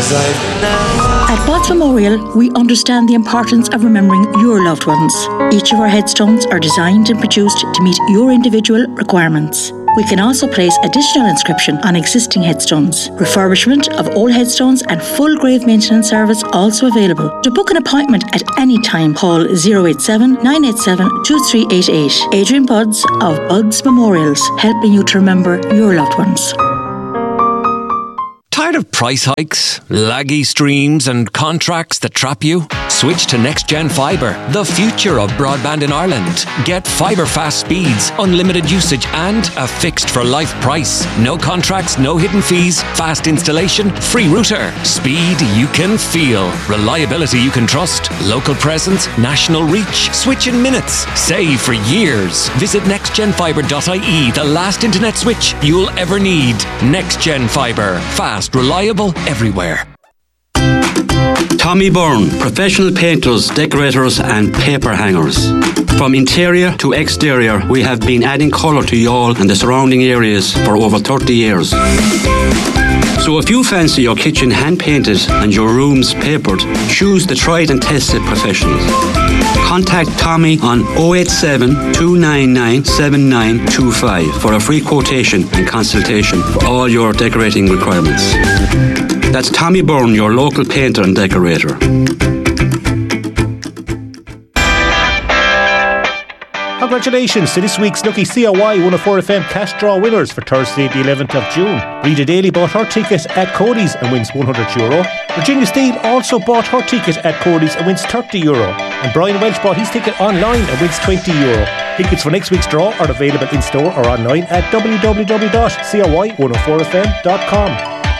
At Bots Memorial, we understand the importance of remembering your loved ones. Each of our headstones are designed and produced to meet your individual requirements. We can also place additional inscription on existing headstones. Refurbishment of old headstones and full grave maintenance service also available. To book an appointment at any time, call 087 987 2388. Adrian Buds of Buds Memorials, helping you to remember your loved ones. Tired of price hikes, laggy streams and contracts that trap you? Switch to NextGen Fibre, the future of broadband in Ireland. Get fibre fast speeds, unlimited usage and a fixed for life price. No contracts, no hidden fees, fast installation, free router. Speed you can feel. Reliability you can trust. Local presence, national reach. Switch in minutes. Save for years. Visit nextgenfibre.ie, the last internet switch you'll ever need. NextGen Fibre. Fast, reliable, everywhere. Tommy Byrne, professional painters, decorators and paper hangers. From interior to exterior, we have been adding colour to Youghal and the surrounding areas for over 30 years. So if you fancy your kitchen hand-painted and your rooms papered, choose the tried and tested professionals. Contact Tommy on 087 299 7925 for a free quotation and consultation for all your decorating requirements. That's Tommy Byrne, your local painter and decorator. Congratulations to this week's lucky COI 104FM cash draw winners for Thursday the 11th of June. Rita Daly bought her ticket at Cody's and wins €100. Virginia Steele also bought her ticket at Cody's and wins €30. And Brian Welch bought his ticket online and wins €20. Tickets for next week's draw are available in store or online at www.coi104fm.com.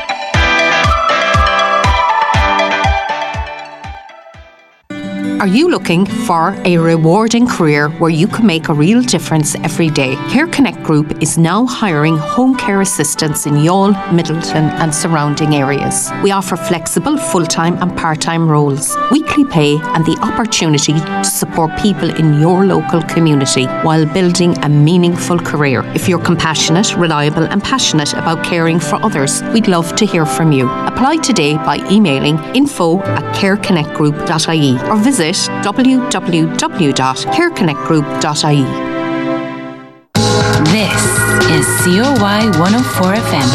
Are you looking for a rewarding career where you can make a real difference every day? Care Connect Group is now hiring home care assistants in Youghal, Middleton and surrounding areas. We offer flexible full-time and part-time roles, weekly pay and the opportunity to support people in your local community while building a meaningful career. If you're compassionate, reliable and passionate about caring for others, we'd love to hear from you. Apply today by emailing info@careconnectgroup.ie or visit www.careconnectgroup.ie. This is COY 104 FM.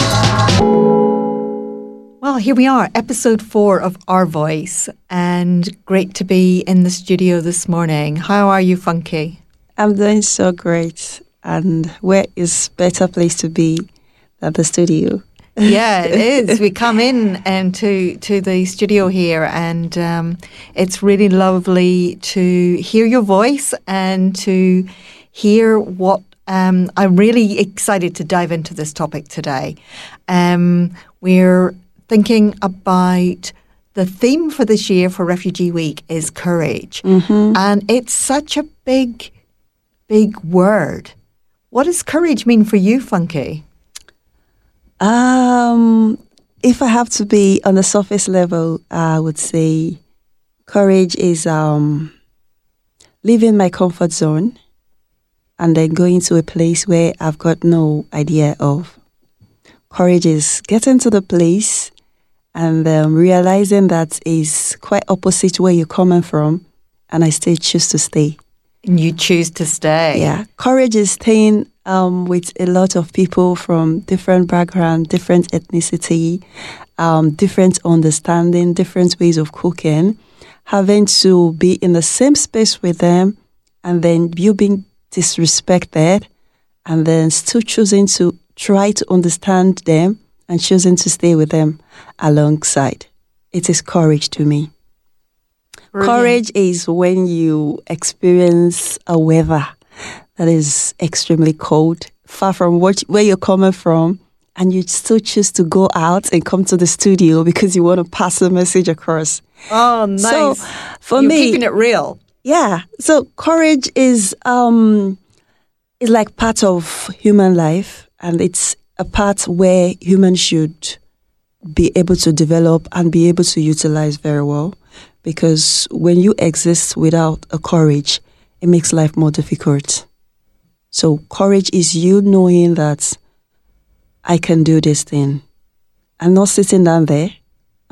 Well, here we are, episode 4 of Our Voice, and great to be in the studio this morning. How are you, Funky? I'm doing so great, and where is better place to be than the studio? Yeah, it is. We come in to the studio here, and it's really lovely to hear your voice and to hear what I'm really excited to dive into this topic today. We're thinking about the theme for this year for Refugee Week is courage, and it's such a big word. What does courage mean for you, Funky? If I have to be on the surface level, I would say courage is leaving my comfort zone and then going to a place where I've got no idea of. Courage is getting to the place and realizing that is quite opposite where you're coming from, and I still choose to stay. And you choose to stay. Yeah. Courage is staying with a lot of people from different background, different ethnicity, different understanding, different ways of cooking, having to be in the same space with them, and then you being disrespected, and then still choosing to try to understand them and choosing to stay with them alongside. It is courage to me. Brilliant. Courage is when you experience a weather that is extremely cold, far from where you're coming from, and you still choose to go out and come to the studio because you want to pass a message across. Oh, nice. So, for You're me, keeping it real. Yeah. So courage is like part of human life, and it's a part where humans should be able to develop and be able to utilize very well. Because when you exist without a courage, it makes life more difficult. So courage is you knowing that I can do this thing. I'm not sitting down there.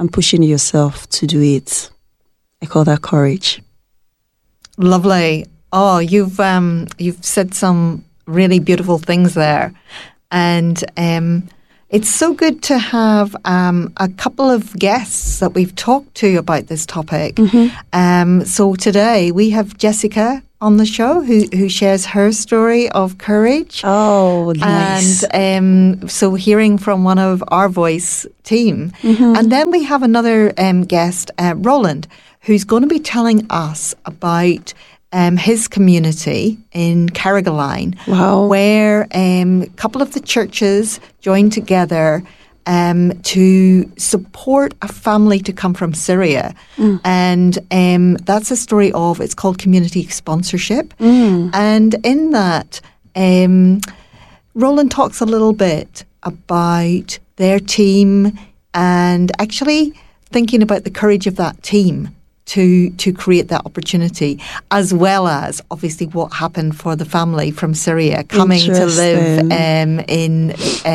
and pushing yourself to do it. I call that courage. Lovely. Oh, you've said some really beautiful things there, and it's so good to have a couple of guests that we've talked to about this topic. So today we have Jessica on the show who shares her story of courage. Oh, nice. And so hearing from one of our voice team. And then we have another guest, Roland, who's going to be telling us about his community in Carrigaline, where a couple of the churches joined together to support a family to come from Syria. And that's a story of, it's called community sponsorship. And in that, Roland talks a little bit about their team and actually thinking about the courage of that team to create that opportunity, as well as obviously what happened for the family from Syria coming to live in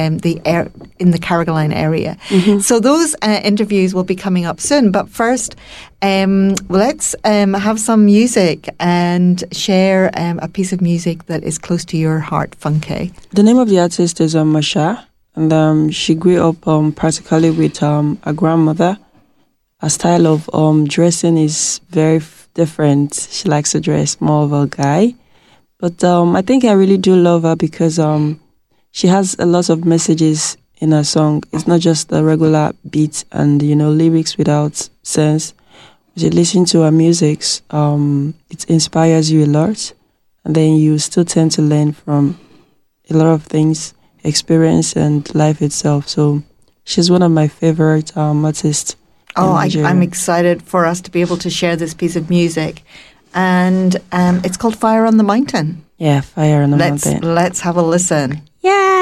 the Carrigaline area. So those interviews will be coming up soon. But first, let's have some music and share a piece of music that is close to your heart, Funke. The name of the artist is Masha, and she grew up practically with a grandmother. Her style of dressing is very different. She likes to dress more of a guy. But I think I really do love her because she has a lot of messages in her song. It's not just the regular beats and, lyrics without sense. When you listen to her music, it inspires you a lot. And then you still tend to learn from a lot of things, experience and life itself. So she's one of my favorite artists. Oh, I'm excited for us to be able to share this piece of music. And it's called Fire on the Mountain. Yeah, Fire on the Mountain. Let's have a listen. Yeah.